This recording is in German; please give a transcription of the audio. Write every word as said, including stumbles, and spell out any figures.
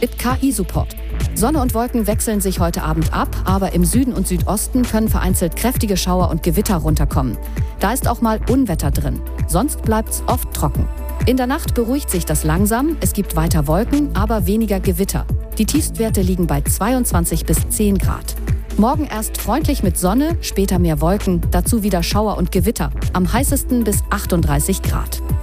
mit K I-Support. Sonne und Wolken wechseln sich heute Abend ab, aber im Süden und Südosten können vereinzelt kräftige Schauer und Gewitter runterkommen. Da ist auch mal Unwetter drin. Sonst bleibt's oft trocken. In der Nacht beruhigt sich das langsam, es gibt weiter Wolken, aber weniger Gewitter. Die Tiefstwerte liegen bei zweiundzwanzig bis zehn Grad. Morgen erst freundlich mit Sonne, später mehr Wolken, dazu wieder Schauer und Gewitter. Am heißesten bis achtunddreißig Grad.